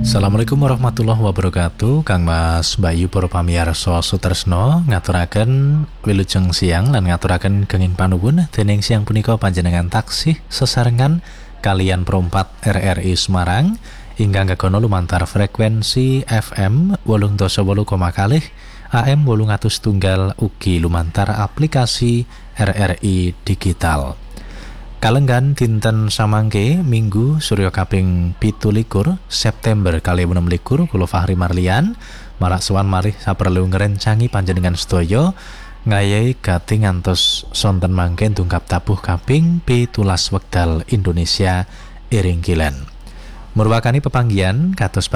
Assalamualaikum warahmatullahi wabarakatuh. Kang Mas Bayu para pamirsa sutresna ngaturaken wilujeng siang lan ngaturaken kenging panuwun dening siang punika panjenengan taksih sesarengan kalian perompat RRI Semarang ingkang kegono lumantar frekuensi FM 88,0 AM 801 ugi lumantar aplikasi RRI Digital. Kalenggan dinten samangke Minggu Surya kaping 17 September 2016 kula Fahri Marlian marak sowan malih saperlu ngrencangi panjenengan sedaya ngayahi gati ngantos sonten mangke tungkap tabuh kaping 17 wekdal Indonesia iring kilen. Murwakani pepanggihan kados